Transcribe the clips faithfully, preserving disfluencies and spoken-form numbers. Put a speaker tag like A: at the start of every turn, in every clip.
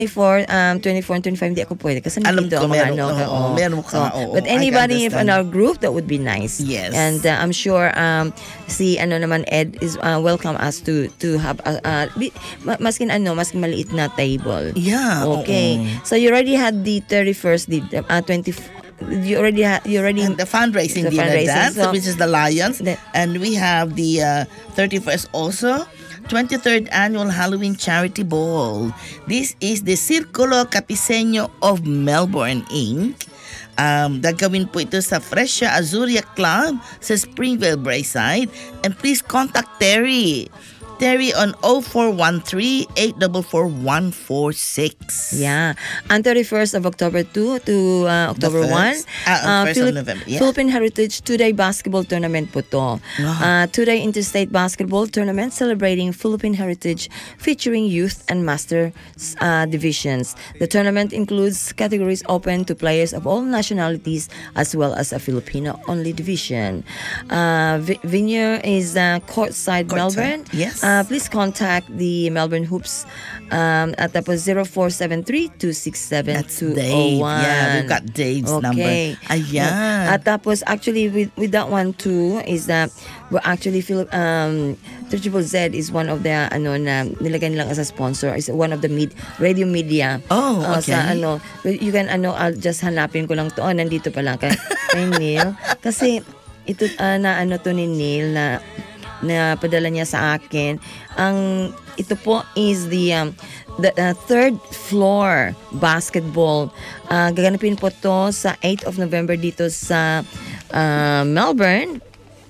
A: twenty-four, um, twenty-four and twenty-five, hindi ako pwede. Kasi
B: Alam
A: nandito
B: ko,
A: ako mga
B: meron,
A: ano.
B: oo,
A: oo.
B: meron ka,
A: So,
B: oo,
A: but
B: I
A: anybody in
B: understand.
A: our group, that would be nice.
B: Yes.
A: And uh, I'm sure um, si ano naman Ed is uh, welcome us to to have uh, uh, bi- ma- maskin ano, maskin maliit na table.
B: Yeah,
A: Okay.
B: oo.
A: So you already had the thirty-first, the uh, twenty. You already had. You already.
B: And the fundraising
A: the
B: dinner
A: fundraising,
B: dance,
A: so-
B: which is the Lions.
A: The-
B: and we have the uh, thirty-first also. twenty-third Annual Halloween Charity Ball. This is the Círculo Capiceño of Melbourne, Incorporated. Um, gagawin po ito sa Fresia Azuria Club sa Springvale, Braeside. And please contact Terry. Terry on oh four one three, eight four four, one four six.
A: Yeah. On thirty-first of October two to uh, October
B: first?
A: first.
B: Ah, on first of November, yeah.
A: Philippine Heritage two-day basketball tournament po to.
B: Wow.
A: Uh, two-day interstate basketball tournament celebrating Philippine heritage featuring youth and master uh, divisions. The tournament includes categories open to players of all nationalities as well as a Filipino-only division. Uh, v- venue is uh, Courtside,
B: Courtside,
A: Melbourne.
B: yes.
A: Uh, please contact the Melbourne Hoops um, at tapos zero four seven three, two six seven,
B: That's
A: two
B: Dave.
A: oh one.
B: Yeah, we've got Dave's number.
A: Okay.
B: Ayan.
A: At tapos actually with with that one too is that we're actually feel um Triple Z is one of the ano na nilagay nilang as a sponsor, is one of the mid radio media.
B: Oh,
A: Uh,
B: okay.
A: sa ano, you can ano, I'll just hanapin ko lang to. Oh, nandito pala kay, kay Neil. Kasi ito uh, na ano to ni Neil na na padala niya sa akin. Ang ito po is the um, the uh, third floor basketball. Uh, gaganapin po to sa eighth of November dito sa uh, Melbourne.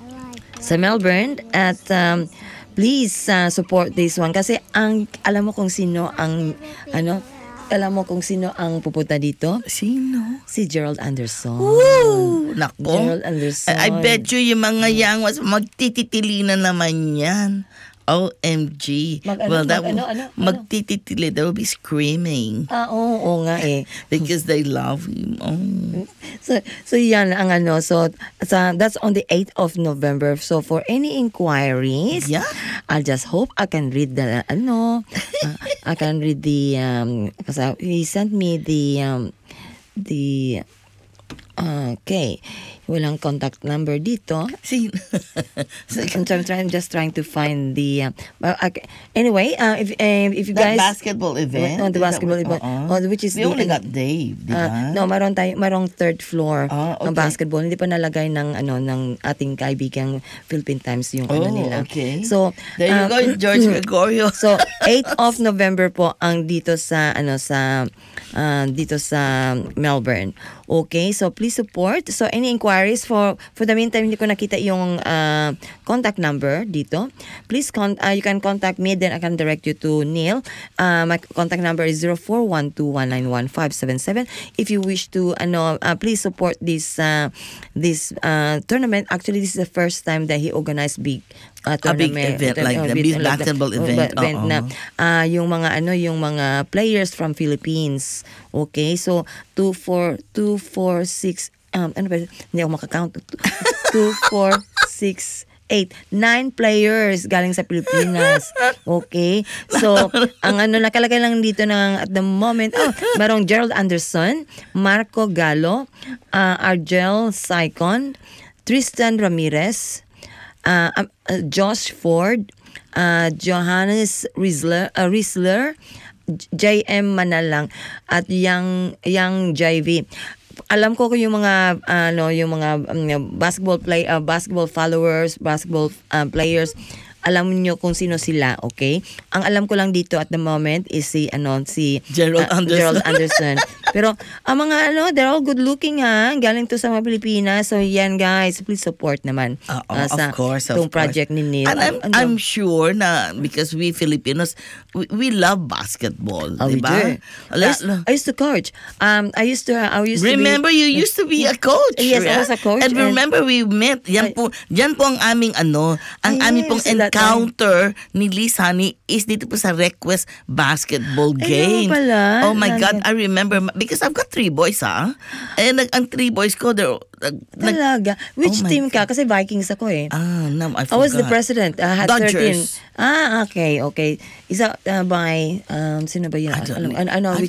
A: Sa Melbourne at um, please uh, support this one kasi ang alam mo kung sino ang ano alam mo kung sino ang pupunta dito?
B: Sino?
A: Si Gerald Anderson.
B: Woo! Nako.
A: Gerald Anderson.
B: I, I bet you yung mga yang was magtititili na naman yan. O M G.
A: Mag- ano,
B: well, that
A: mag- ano,
B: will-
A: ano, ano?
B: magtititili. They will be screaming
A: Ah, oo, oo nga eh.
B: because they love him. Oh.
A: So, so yan ang ano. So, sa, that's on the eighth of November. So, for any inquiries,
B: Yeah.
A: I'll just hope I can read the, ano, uh, I can read the, um, kasi he sent me the, um, the, okay, walang contact number dito.
B: See,
A: I'm trying, trying, just trying to find the, um, well, okay. Anyway, uh, if, uh, if you
B: that
A: guys,
B: basketball event.
A: Oh, the
B: is that
A: basketball
B: what-
A: event.
B: uh-uh.
A: Oh, which is
B: We
A: the,
B: only
A: ano,
B: got Dave, di
A: Ah,
B: ba?
A: no, mayroon tayo, mayroong third floor
B: Ah,
A: ng
B: okay.
A: basketball. Hindi pa nalagay ng ano ng ating kaibigang Philippine Times yung ano
B: Oh,
A: nila.
B: okay.
A: So,
B: There you
A: um,
B: go, George Gregorio.
A: So, eighth of November po ang dito sa ano sa ah, dito sa Melbourne. Okay, so please support. So any inquiries for for the meantime hindi ko nakita yung ah, contact number dito. Please con ah, you can contact me, then I can direct you to Neil. Uh, my contact number is zero four one two one nine one five seven seven. If you wish to ano uh, please support this uh, this uh, tournament. Actually, this is the first time that he organized big uh,
B: A big
A: tournament,
B: event like
A: uh,
B: the
A: big-
B: big
A: like the-
B: basketball
A: uh,
B: event.
A: event
B: Oo.
A: na ah yung mga ano yung mga players from Philippines. Okay, so two four two four six um ano ba hindi ako makakount. two four six eight nine players galing sa Pilipinas. Okay? So, ang ano nakalagay lang dito ng at the moment, oh, merong Gerald Anderson, Marco Gallo, uh, Argel Saicon, Tristan Ramirez, uh, um, uh, Josh Ford, uh, Johannes Riesler, uh, Riesler, J M Manalang at Yang Yang J V. Alam ko kung yung mga ano yung mga um, basketball play uh, basketball followers, basketball uh, players, alam niyo kung sino sila, okay? Ang alam ko lang dito at the moment is si ano si
B: Gerald
A: uh,
B: Anderson.
A: Gerald Anderson. Pero ang mga ano, they're all good looking ha. Galing to sa mga Pilipinas. So yan guys, please support naman
B: Oo,
A: uh, sa
B: of course, of
A: tong project
B: course.
A: ni Neil.
B: And I'm,
A: Ano?
B: I'm sure na because we Filipinos, we, we love basketball,
A: Oh, we
B: di ba?
A: do. I
B: Let's-
A: used, I used to coach. Um, I used to. I used
B: Remember,
A: to be,
B: you used to be a coach.
A: Yes, I
B: right?
A: was a coach,
B: And,
A: and-
B: remember, we met. Yan po, yan po ang aming ano, ang
A: Yes,
B: aming pong
A: that
B: encounter ni Liz Honey is dito po sa Request basketball
A: Ay,
B: game.
A: oo pala.
B: Oh my God,
A: Nandyan.
B: I remember because I've got three boys, ha? And nag, ang three boys ko, they're... Nag, nag-
A: Talaga. Which
B: Oh my
A: team ka? Kasi Vikings ako eh.
B: ah, no, I
A: I was the
B: forgot.
A: president. I had thirteen.
B: Dodgers.
A: Ah, okay, okay. Isa uh, by, um, sino ba yun?
B: I don't
A: Alam,
B: know.
A: I, I know
B: I
A: which